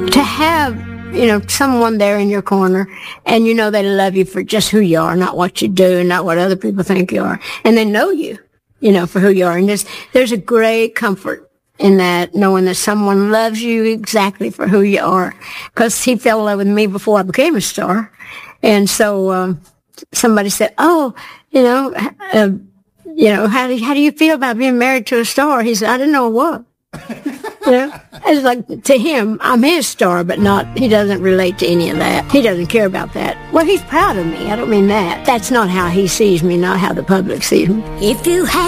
To have, someone there in your corner, and they love you for just who you are, not what you do, not what other people think you are, and they know you, for who you are. And there's a great comfort in that, knowing that someone loves you exactly for who you are. Because he fell in love with me before I became a star. And so somebody said, how do you feel about being married to a star? He said, I didn't know what. It's like, to him, I'm his star, but he doesn't relate to any of that. He doesn't care about that. Well, he's proud of me. I don't mean that. That's not how he sees me, not how the public sees me. If you had